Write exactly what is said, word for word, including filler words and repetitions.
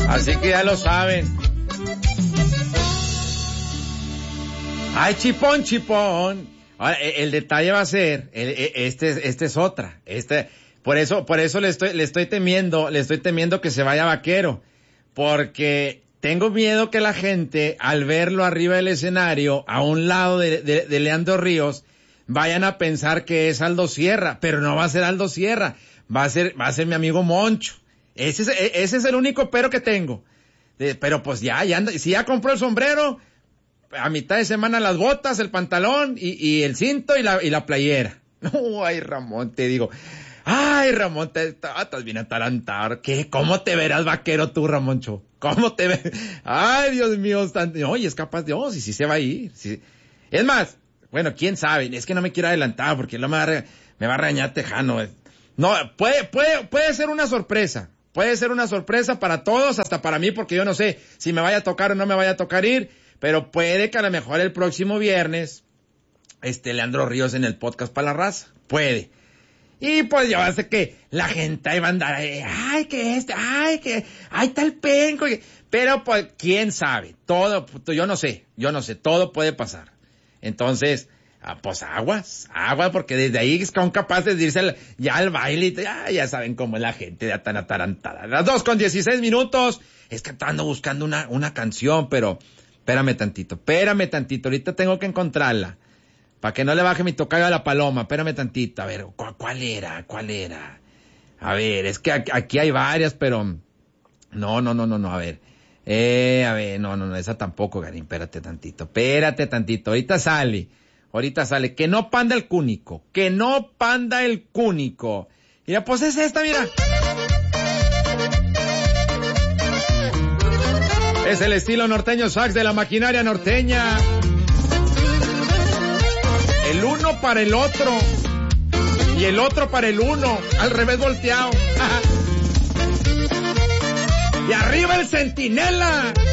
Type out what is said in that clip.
Así que ya lo saben. Ay, chipón, chipón. Ahora, el detalle va a ser, este, este es otra. Este, por eso, por eso le estoy, le estoy temiendo, le estoy temiendo que se vaya Vaquero. Porque tengo miedo que la gente, al verlo arriba del escenario, a un lado de, de, de Leandro Ríos, vayan a pensar que es Aldo Sierra. Pero no va a ser Aldo Sierra. Va a ser, va a ser mi amigo Moncho. Ese es, ese es el único pero que tengo. De, pero pues ya, ya anda, si ya compró el sombrero, a mitad de semana las botas, el pantalón y, y el cinto y la, y la playera. No, ay Ramón, te digo, ay Ramón, te, estás bien atarantado. ¿Qué? ¿Cómo te verás Vaquero tú, Ramoncho? ¿Cómo te ves? Ay, Dios mío, tan, oye, es capaz de, oh, si sí, sí se va a ir. Sí. Es más, bueno, quién sabe, es que no me quiero adelantar porque no me va a, me va a regañar Tejano. No, puede, puede, puede ser una sorpresa. Puede ser una sorpresa para todos, hasta para mí, porque yo no sé si me vaya a tocar o no me vaya a tocar ir, pero puede que a lo mejor el próximo viernes, este, Leandro Ríos en el podcast para la raza. Puede. Y pues ya sé que la gente ahí va a andar, ay, que este, ay, que, ay, tal penco. Pero pues, quién sabe. Todo, yo no sé, yo no sé, todo puede pasar. Entonces, ah, pues aguas, aguas, porque desde ahí son capaces de irse al, ya al baile, y ya, ya saben cómo es la gente ya tan atarantada. Las dos con dieciséis minutos, es que ando buscando una, una canción, pero, espérame tantito, espérame tantito, ahorita tengo que encontrarla, para que no le baje mi tocayo a la paloma, espérame tantito, a ver, ¿cuál, cuál era, cuál era? A ver, es que aquí, aquí hay varias, pero, no, no, no, no, no, a ver, eh, a ver, no, no, no, esa tampoco, Garín, espérate tantito, espérate tantito, ahorita sale. Ahorita sale, que no panda el cúnico, que no panda el cúnico. Mira, pues es esta, mira. Es el estilo norteño sax de la maquinaria norteña. El uno para el otro. Y el otro para el uno. Al revés volteado. Y arriba el centinela.